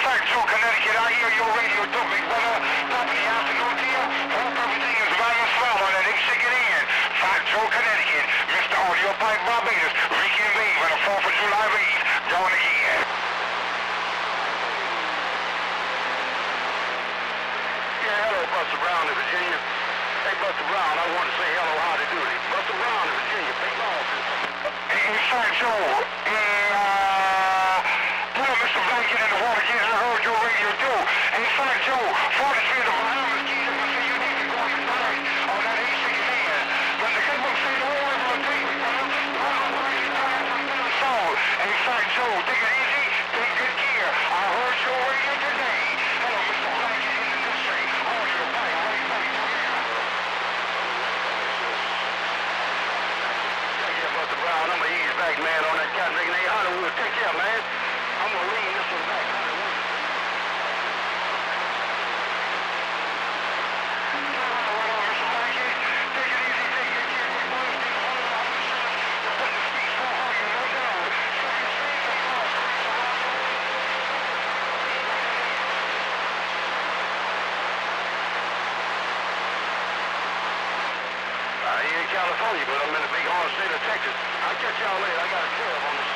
fact, Joe, Connecticut, I hear your radio too, big brother. Top of the afternoon to you. Hope everything is right and swell on that. They stick it in. Fat Joe, Connecticut. Mr. Audio Pipe Barbados. Ricky and Dave on the 4th of July raid. Going again. Yeah, hello, Buster Brown in Virginia. Hey, Buster Brown, I want to say hello, howdy doody. Buster Brown in Virginia, big boss. Hey, Fat Joe, tell Mr. Blanket in the water again, I heard your radio too. Hey, Fat Joe, 43 of Bahamas, Jesus, I say you need to go inside on that A16. But the good one say the whole world will take me, brother. Hey, Fat Joe, take it easy, take good care. I heard your radio today. Hello, Mr. Blanket in the district. Audio Pipe, Buster Brown, I'm gonna ease back, man, on that cat nigga. Hey, Hollywood, take care, man. I'm gonna lean this one back, Hollywood. Take it easy, take good care, big boy. You're putting the speed so hard, you know that. I ain't in California, but I'm in the big horn state of Texas. I'll catch y'all later. I got a curve on the